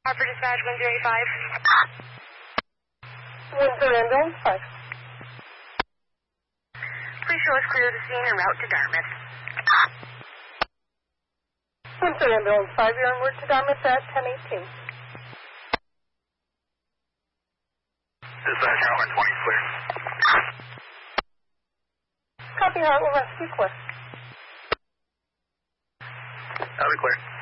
Harper Dispatch 1085. 1085. Please show us clear of the scene and route to Dartmouth. 1085, you're en route to Dartmouth at 1018. Dispatch, Heartland 20, clear. Copy, Heartland Rescue, clear. That'll be clear.